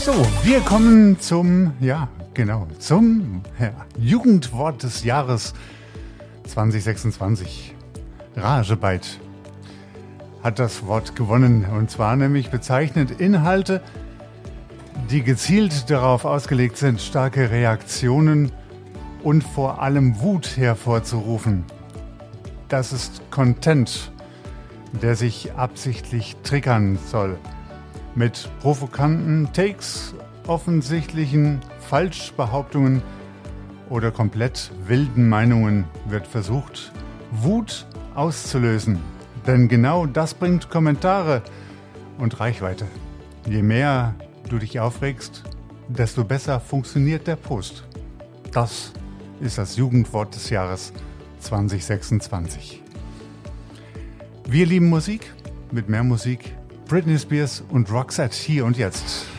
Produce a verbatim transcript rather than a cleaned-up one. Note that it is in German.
So, wir kommen zum, ja, genau, zum ja, Jugendwort des Jahres zwanzig sechsundzwanzig. Ragebyte hat das Wort gewonnen, und zwar nämlich bezeichnet Inhalte, die gezielt darauf ausgelegt sind, starke Reaktionen und vor allem Wut hervorzurufen. Das ist Content, der sich absichtlich triggern soll. Mit provokanten Takes, offensichtlichen Falschbehauptungen oder komplett wilden Meinungen wird versucht, Wut auszulösen. Denn genau das bringt Kommentare und Reichweite. Je mehr du dich aufregst, desto besser funktioniert der Post. Das ist das Jugendwort des Jahres zwanzig sechsundzwanzig. Wir lieben Musik. Mit mehr Musik Britney Spears und Roxette hier und jetzt.